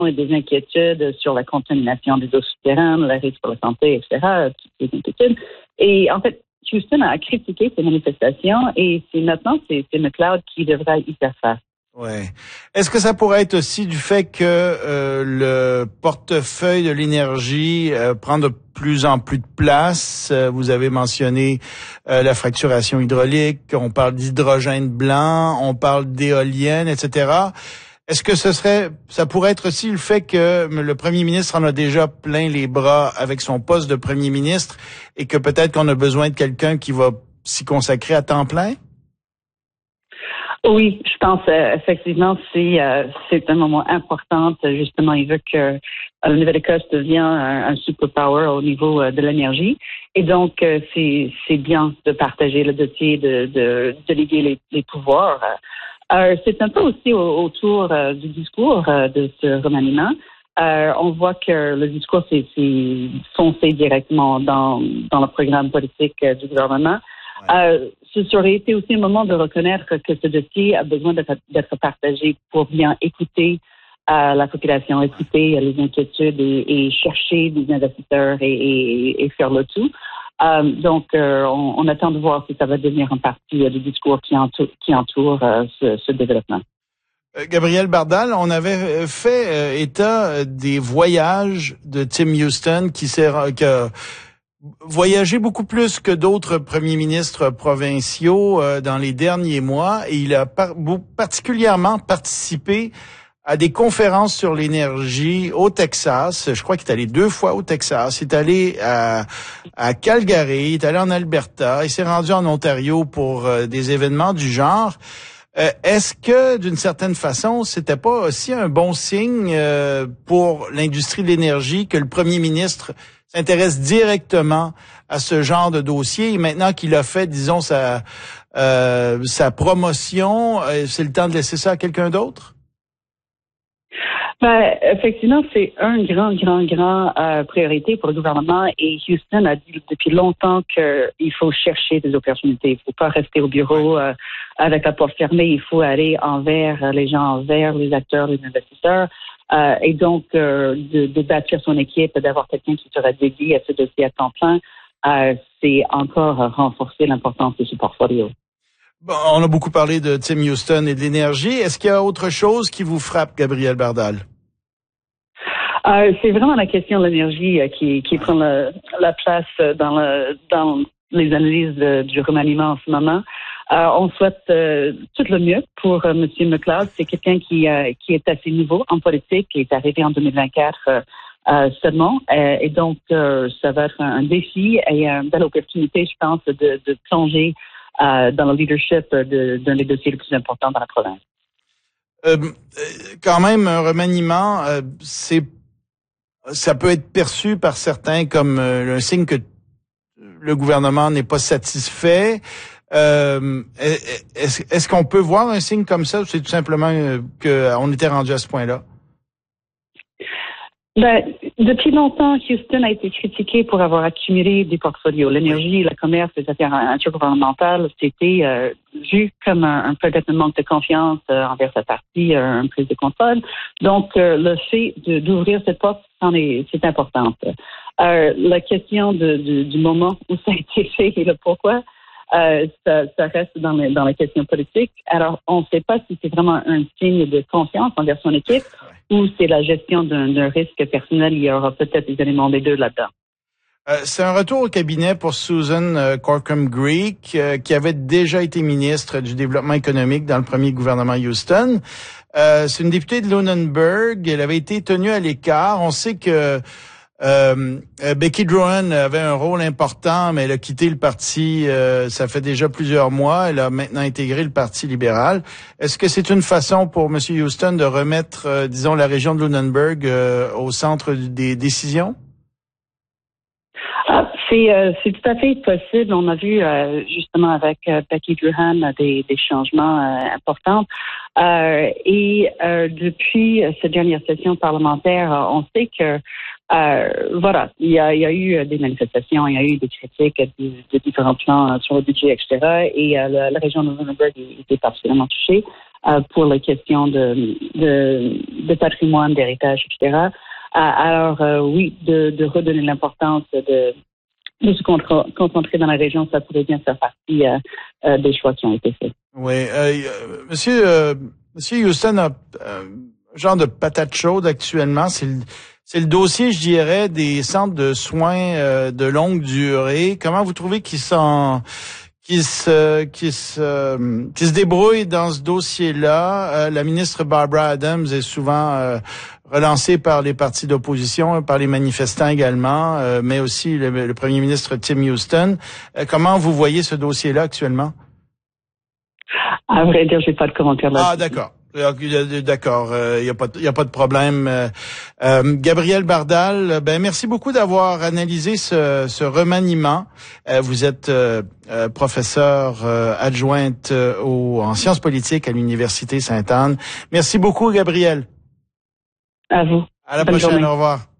et des inquiétudes sur la contamination des eaux souterraines, le risque pour la santé, etc., toutes ces inquiétudes. Et en fait, Houston a critiqué ces manifestations et c'est McLeod qui devra y faire face. Ouais. Est-ce que ça pourrait être aussi du fait que le portefeuille de l'énergie prend de plus en plus de place? Vous avez mentionné la fracturation hydraulique, on parle d'hydrogène blanc, on parle d'éoliennes, etc. Est-ce que ça pourrait être aussi le fait que le premier ministre en a déjà plein les bras avec son poste de premier ministre et que peut-être qu'on a besoin de quelqu'un qui va s'y consacrer à temps plein? Oui, je pense effectivement c'est un moment important. Justement, il veut que la Nouvelle-Écosse devienne un superpower au niveau de l'énergie. Et donc, c'est bien de partager le dossier, de déléguer les pouvoirs. C'est un peu aussi autour du discours de ce remaniement. On voit que le discours c'est foncé directement dans le programme politique du gouvernement. Ce aurait été aussi un moment de reconnaître que ce dossier a besoin d'être partagé pour bien écouter la population, écouter les inquiétudes et chercher des investisseurs et faire le tout. Donc, on attend de voir si ça va devenir en partie du discours qui entoure ce développement. Gabriel Bardal, on avait fait état des voyages de Tim Houston qui a voyagé beaucoup plus que d'autres premiers ministres provinciaux dans les derniers mois et il a particulièrement participé à des conférences sur l'énergie au Texas. Je crois qu'il est allé 2 fois au Texas. Il est allé à Calgary, il est allé en Alberta, il s'est rendu en Ontario pour des événements du genre. Est-ce que, d'une certaine façon, c'était pas aussi un bon signe pour l'industrie de l'énergie que le premier ministre s'intéresse directement à ce genre de dossier et maintenant qu'il a fait, disons, sa promotion, c'est le temps de laisser ça à quelqu'un d'autre? Effectivement, c'est un grand priorité pour le gouvernement et Houston a dit depuis longtemps qu'il faut chercher des opportunités. Il ne faut pas rester au bureau avec la porte fermée. Il faut aller envers les gens, envers les acteurs, les investisseurs. Et donc, de bâtir son équipe, d'avoir quelqu'un qui sera dédié à ce dossier à temps plein, c'est encore renforcer l'importance de ce portfolio. Bon, on a beaucoup parlé de Tim Houston et de l'énergie. Est-ce qu'il y a autre chose qui vous frappe, Gabriel Bardal? C'est vraiment la question de l'énergie qui prend la place dans les analyses du remaniement en ce moment. On souhaite tout le mieux pour M. McLeod. C'est quelqu'un qui est assez nouveau en politique, qui est arrivé en 2024 seulement. Et donc, ça va être un défi et une belle opportunité, je pense, de plonger dans le leadership d'un des dossiers les plus importants dans la province. Quand même, un remaniement, ça peut être perçu par certains comme un signe que le gouvernement n'est pas satisfait. Est-ce qu'on peut voir un signe comme ça ou c'est tout simplement qu'on était rendu à ce point-là? Depuis longtemps, Houston a été critiqué pour avoir accumulé des portfolios. L'énergie, le commerce, les affaires intergouvernementales, c'était vu comme un peut-être un manque de confiance envers sa partie, un prise de contrôle. Donc, le fait d'ouvrir cette porte, c'est important. La question du moment où ça a été fait et le pourquoi, ça reste dans la question politique. Alors, on ne sait pas si c'est vraiment un signe de confiance envers son équipe ou c'est la gestion d'un risque personnel. Il y aura peut-être des éléments des deux là-dedans. C'est un retour au cabinet pour Susan Corkum-Greek, qui avait déjà été ministre du Développement économique dans le premier gouvernement Houston. C'est une députée de Lunenburg. Elle avait été tenue à l'écart. On sait que Becky Drouin avait un rôle important, mais elle a quitté le parti, ça fait déjà plusieurs mois. Elle a maintenant intégré le Parti libéral. Est-ce que c'est une façon pour M. Houston de remettre, disons, la région de Lunenburg au centre des décisions? C'est tout à fait possible. On a vu justement avec Becky Drouin des changements importants. Et depuis cette dernière session parlementaire, on sait que il y a eu des manifestations, il y a eu des critiques de différents plans sur le budget, etc. Et la région de Lunenburg était particulièrement touchée. pour les questions de patrimoine, d'héritage, etc. Alors oui, de redonner l'importance de se concentrer dans la région, ça pourrait bien faire partie des choix qui ont été faits. Oui, Monsieur Houston a un genre de patate chaude actuellement. C'est le dossier, je dirais, des centres de soins de longue durée. Comment vous trouvez qu'ils se débrouillent dans ce dossier-là? La ministre Barbara Adams est souvent relancée par les partis d'opposition, par les manifestants également, mais aussi le premier ministre Tim Houston. Comment vous voyez ce dossier-là actuellement? À vrai dire, j'ai pas de commentaire là-dessus. Ah, d'accord. D'accord, il y a pas de problème. Gabrielle Bardal, merci beaucoup d'avoir analysé ce remaniement. Vous êtes professeure adjointe en sciences politiques à l'Université Sainte-Anne. Merci beaucoup, Gabrielle. À vous. À la Bonne prochaine, journée. au revoir.